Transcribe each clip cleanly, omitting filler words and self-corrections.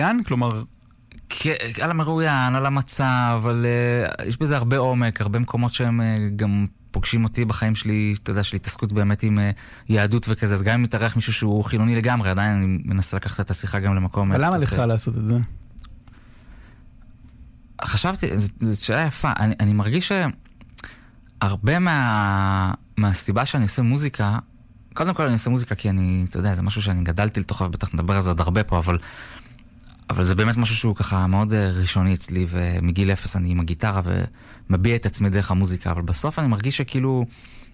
בלגן? כלומר... על המרואיין, על המצב, אבל יש בזה הרבה עומק, הרבה מקומות שהם גם פוגשים אותי בחיים שלי, אתה יודע, שלי התעסקות באמת עם יהדות וכזה, אז גם אם מתארח מישהו שהוא חילוני לגמרי, עדיין אני מנסה לקחת את השיחה גם למקום... אבל למה לך לעשות את זה? חשבתי, זו שאלה יפה, אני מרגיש שהרבה מהסיבה שאני עושה מוזיקה, קודם כל אני עושה מוזיקה כי אני, אתה יודע, זה משהו שאני גדלתי לתוכה, ובטח נדבר על זה עוד הרבה פה, אבל זה באמת משהו שהוא ככה מאוד ראשוני אצלי, ומגיל אפס אני עם הגיטרה ומביע את עצמי דרך המוזיקה, אבל בסוף אני מרגיש שכאילו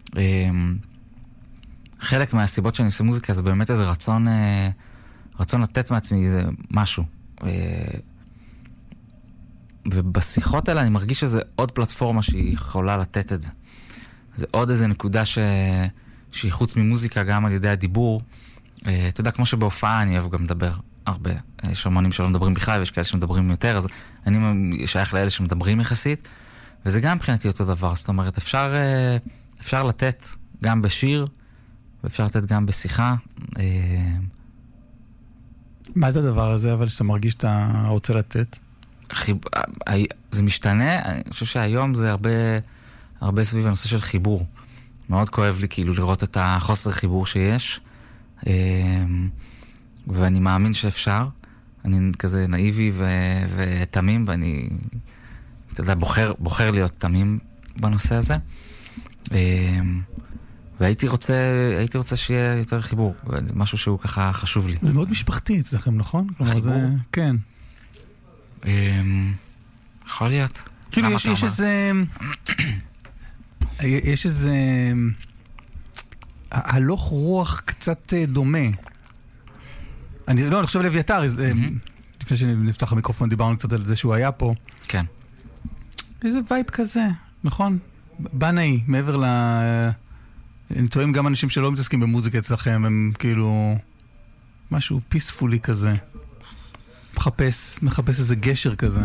חלק מהסיבות שאני עושה מוזיקה זה באמת איזה רצון לתת מעצמי איזה משהו. ובשיחות האלה אני מרגיש שזה עוד פלטפורמה שהיא יכולה לתת את זה. זה עוד איזה נקודה שהיא חוץ ממוזיקה גם על ידי הדיבור. אתה יודע, כמו שבהופעה אני אוהב גם לדבר הרבה. יש המונים שלא מדברים בכלל, ויש כאלה שמדברים יותר, אז אני שייך לאלה שמדברים יחסית, וזה גם מבחינתי אותו דבר. זאת אומרת, אפשר לתת גם בשיר, ואפשר לתת גם בשיחה. מה זה הדבר הזה, אבל שאתה מרגיש שאתה רוצה לתת? זה משתנה, אני חושב שהיום זה הרבה סביב הנושא של חיבור. מאוד כואב לי כאילו לראות את החוסר חיבור שיש, ואני מאמין שאפשר. אני כזה נאיבי ותמים, ואני, אתה יודע, בוחר להיות תמים בנושא הזה. והייתי רוצה שיהיה יותר חיבור, משהו שהוא ככה חשוב לי. זה מאוד משפחתי אצלכם, נכון? חיבור? זה, כן. יכול להיות. כאילו יש איזה הלוך רוח קצת דומה. אני חושב לויתר, לפני שנפתח המיקרופון דיברנו קצת על זה שהוא היה פה. כן. איזה וייב כזה, נכון? בנאי, מעבר ל... אני טועם גם אנשים שלא מתעסקים במוזיקה אצלכם, הם כאילו משהו פיספולי כזה. מחפש איזה גשר כזה.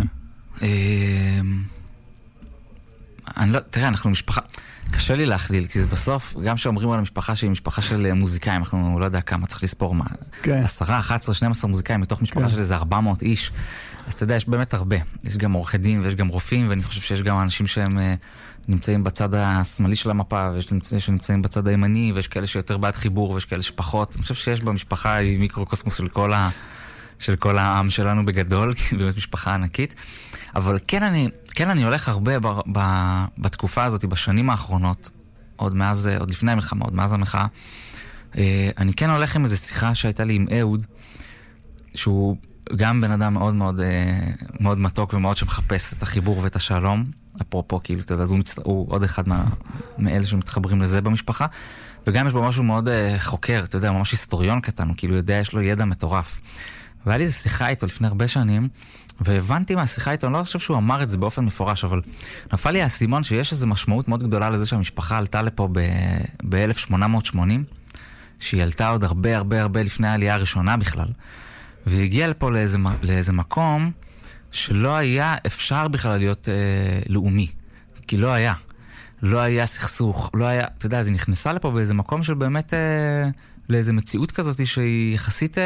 תראה, אנחנו משפחה, קשה לי להכליל, כי זה בסוף, גם שאומרים על המשפחה שהיא משפחה של מוזיקאים, אנחנו לא יודע כמה, צריך לספור מה, 10, 11, 12 מוזיקאים, מתוך משפחה של איזה 400 איש, אז אתה יודע, יש באמת הרבה. יש גם עורכי דין ויש גם רופאים, ואני חושב שיש גם אנשים שהם נמצאים בצד השמאלי של המפה, ויש שנמצאים בצד הימני, ויש כאלה שיותר בעד חיבור, ויש כאלה שפחות. אני חושב שיש במשפחה מיקרוקוסמוס של כל העם שלנו בגדול, כי באמת משפחה ענקית. אבל כן אני הולך הרבה בתקופה הזאת, בשנים האחרונות, עוד לפני המלחמה, עוד מאז המלחמה, אני כן הולך עם איזו שיחה שהייתה לי עם אהוד, שהוא גם בן אדם מאוד מאוד, מאוד מתוק ומאוד שמחפש את החיבור ואת השלום, אפרופו, כאילו, אתה יודע, הוא עוד אחד מאלה שמתחברים לזה במשפחה, וגם יש בו משהו מאוד חוקר, אתה יודע, ממש היסטוריון קטן, הוא כאילו יודע, יש לו ידע מטורף. והיה לי איזו שיחה איתו לפני הרבה שנים, והבנתי מהשיחה איתו, אני לא חושב שהוא אמר את זה באופן מפורש, אבל נפל לי הסימון שיש איזו משמעות מאוד גדולה לזה שהמשפחה עלתה לפה ב-1880, שהיא עלתה עוד הרבה לפני העלייה הראשונה בכלל, והיא הגיעה לפה לאיזה מקום שלא היה אפשר בכלל להיות לאומי, כי לא היה סכסוך, לא היה, אתה יודע, אז היא נכנסה לפה באיזה מקום של באמת לאיזה מציאות כזאת שהיא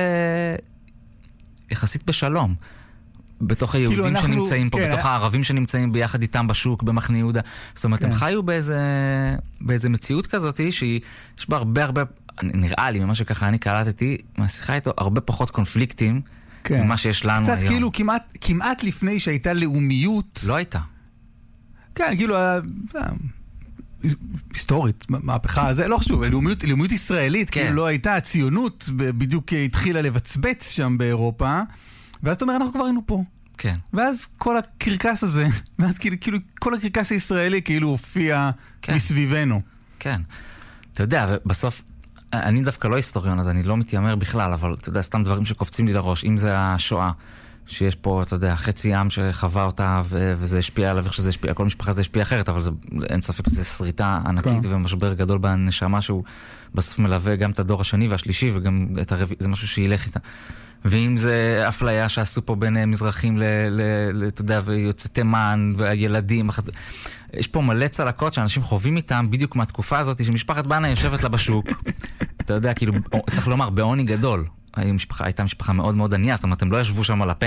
יחסית בשלום. בתוך היהודים שנמצאים פה, בתוך הערבים שנמצאים ביחד איתם בשוק, במחנה יהודה. זאת אומרת, הם חיו באיזה מציאות כזאת שיש בה הרבה, נראה לי, ממה שככה אני קלטתי, מהשיחה איתו, הרבה פחות קונפליקטים ממה שיש לנו היום. קצת כאילו, כמעט לפני שהייתה לאומיות. לא הייתה. כן, כאילו, היסטורית, מהפכה, זה לא חשוב, לאומיות ישראלית, כאילו לא הייתה, הציונות בדיוק התחילה לבצבץ שם באירופה, ואז אתה אומר, אנחנו כבר היינו פה. כן. ואז כל הקרקס הזה, ואז כאילו כל הקרקס הישראלי כאילו הופיע מסביבנו. כן. אתה יודע, בסוף, אני דווקא לא היסטוריון, אז אני לא מתיימר בכלל, אבל אתה יודע, סתם דברים שקופצים לי לראש, אם זה השואה, שיש פה, אתה יודע, חצי עם שחווה אותה, וזה השפיע עליו, שזה השפיע, כל משפחה זה השפיע אחרת, אבל אין ספק שזה שריטה ענקית ומשבר גדול בנשמה, שהוא בסוף מלווה גם את הדור השני והשלישי, וגם את זה משהו שילך איתה. ואם זה אפליה שעשו פה בין מזרחים אתה יודע, ויוצאי תימן, והילדים, יש פה מלא צלקות שאנשים חווים איתם בדיוק מהתקופה הזאת, שמשפחת בנה יושבת לה בשוק, אתה יודע, כאילו, צריך לומר, בעוני גדול. הייתה משפחה מאוד מאוד ענייה, זאת אומרת, הם לא ישבו שם על הפה,